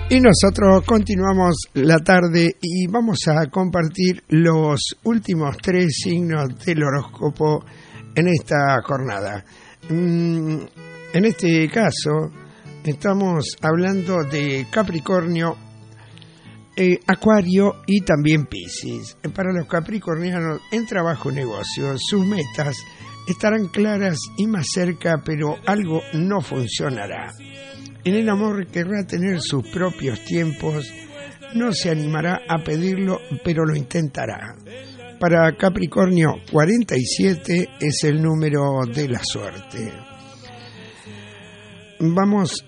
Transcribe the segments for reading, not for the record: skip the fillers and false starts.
Y nosotros continuamos la tarde y vamos a compartir los últimos 3 signos del horóscopo en esta jornada. En este caso estamos hablando de Capricornio, Acuario y también Piscis. Para los capricornianos, en trabajo y negocio, sus metas estarán claras y más cerca, pero algo no funcionará. En el amor querrá tener sus propios tiempos, no se animará a pedirlo, pero lo intentará. Para Capricornio, 47 es el número de la suerte. Vamos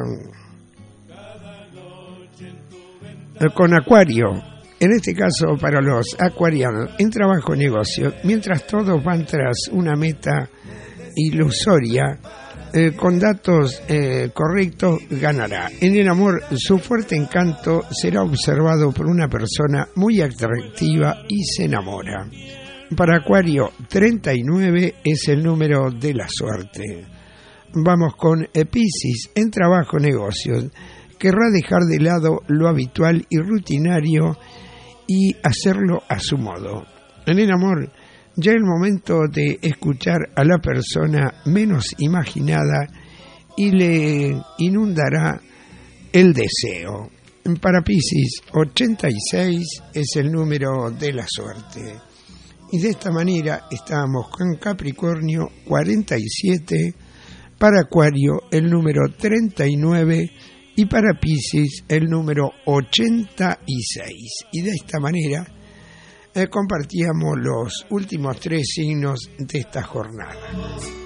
con Acuario. En este caso, para los acuarianos, en trabajo y negocio, mientras todos van tras una meta ilusoria, con datos correctos, ganará. En el amor, su fuerte encanto será observado por una persona muy atractiva y se enamora. Para Acuario, 39 es el número de la suerte. Vamos con Piscis, en trabajo y negocios. Querrá dejar de lado lo habitual y rutinario y hacerlo a su modo. En el amor, ya es el momento de escuchar a la persona menos imaginada y le inundará el deseo. Para Piscis, 86 es el número de la suerte. Y de esta manera estamos con Capricornio, 47, para Acuario el número 39 y para Piscis el número 86. Y de esta manera compartíamos los últimos 3 signos de esta jornada.